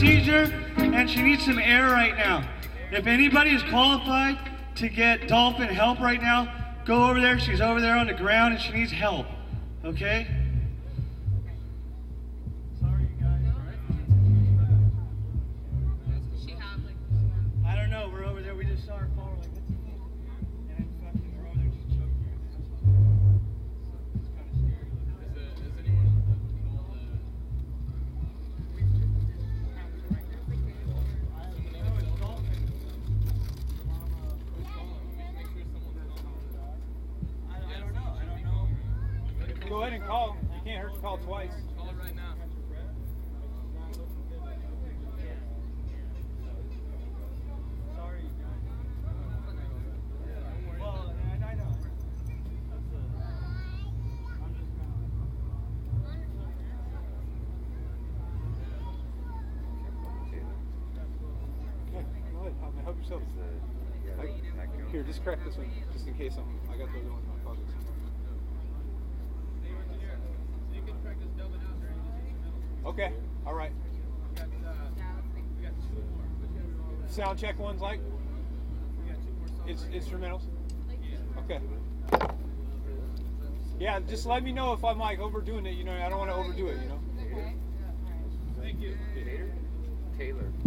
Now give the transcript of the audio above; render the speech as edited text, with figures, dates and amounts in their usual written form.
seizure and she needs some air right now. If anybody is qualified to get dolphin help right now, go over there. She's over there on the ground and she needs help. Okay? Sorry, you guys. I don't know. We're over there. We just saw her fall. Like, what's the thing? And fucking, we're over there just choking her. It's kind of scary. Is anyone called? I don't know. Go ahead and call. You can't hurt to call twice. Call it right now. Sorry, you guys. Well, I know. I'm just kind Okay, go ahead. Help yourself. Here, just crack this one, just in case I got the other one in my pocket. You can practice dubbing out during this. Okay, all right. We got 2 more. Sound check one's like? We got 2 more songs. It's instrumentals? Okay. Yeah, just let me know if I'm like overdoing it, you know, I don't want to overdo it, you know? Thank you. Taylor.